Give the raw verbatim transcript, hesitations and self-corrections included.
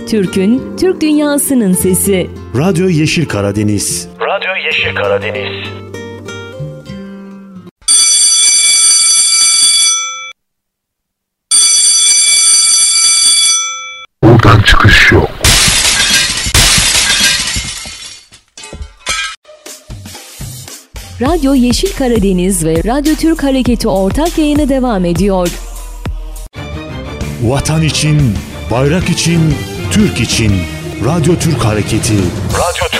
Türk'ün, Türk dünyasının sesi. Radyo Yeşil Karadeniz. Radyo Yeşil Karadeniz. Buradan çıkış yok. Radyo Yeşil Karadeniz ve Radyo Türk Hareketi ortak yayını devam ediyor. Vatan için, bayrak için, Türk için. Radyo Türk Hareketi. Radyo Türk